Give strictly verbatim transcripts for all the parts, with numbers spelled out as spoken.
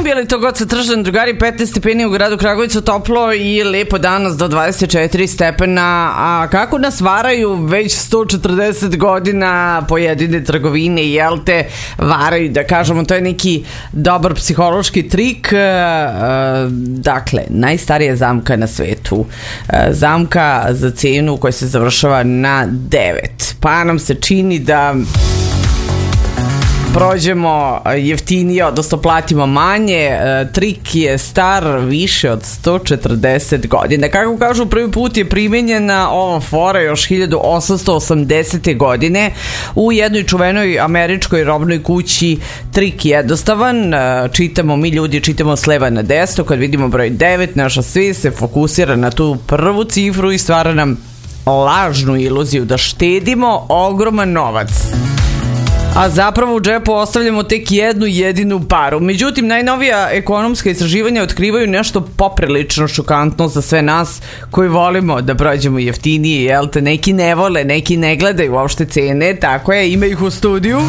bili to god sa tržan, drugari, petnaest stepeni u gradu Kragujevcu, toplo i lepo danas do dvadeset četiri stepena. A kako nas varaju već sto četrdeset godina pojedine trgovine, jel te, varaju, da kažemo, to je neki dobar psihološki trik. Dakle, najstarija zamka na svetu, zamka za cenu koja se završava na devet, pa nam se čini da prođemo jeftinije, odnosno platimo manje. Trik je star više od sto četrdeset godina. Kako kažu, prvi put je primenjena ova fora još hiljadu osamsto osamdesete godine u jednoj čuvenoj američkoj robnoj kući. Trik je jednostavan, čitamo, mi ljudi čitamo s leva na desno, kad vidimo broj devet, naša svijest se fokusira na tu prvu cifru i stvara nam lažnu iluziju da štedimo ogroman novac, a zapravo u džepu ostavljamo tek jednu jedinu paru. Međutim, najnovija ekonomska istraživanja otkrivaju nešto poprilično šokantno za sve nas koji volimo da prođemo jeftinije, jel te? Neki ne vole, neki ne gledaju uopšte cene, tako je, ima ih u studiju.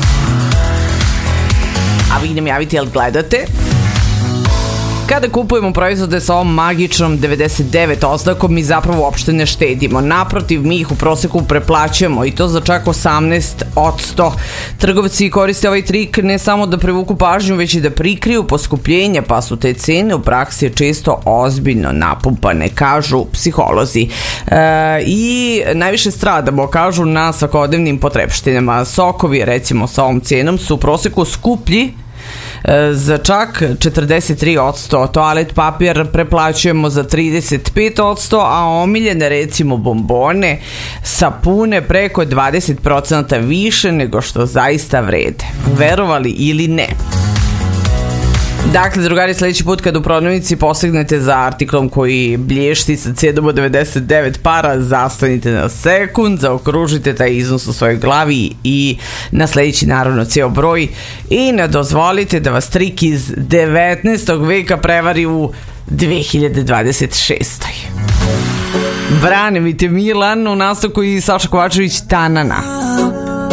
A vi nam javite, jel gledate? Kada kupujemo proizvode sa ovom magičnom devedeset devet oznakom, mi zapravo uopšte ne štedimo. Naprotiv, mi ih u proseku preplaćamo i to za čak osamnaest posto. Trgovci koriste ovaj trik ne samo da privuku pažnju, već i da prikriju poskupljenja, pa su te cene u praksi često ozbiljno napumpane, kažu psiholozi. E, I najviše stradamo, kažu, na svakodnevnim potrepštinama. Sokovi, recimo, sa ovom cenom su u proseku skuplji za čak četrdeset tri posto, toalet papir preplaćujemo za trideset pet posto, a omiljene, recimo, bombone, sapune preko dvadeset posto više nego što zaista vrede. Verovali ili ne? Dakle, drugari, sledeći put kad u prodavnici posegnete za artiklom koji blješti sa cenom od devedeset devet para, zastanite na sekund, zaokružite taj iznos u svojoj glavi i na sledeći, naravno, ceo broj i ne dozvolite da vas trik iz devetnaestog veka prevari u dve hiljade dvadeset šestoj. Brane mi te, Milan, u nastavku i Saša Kovačević, Tanana.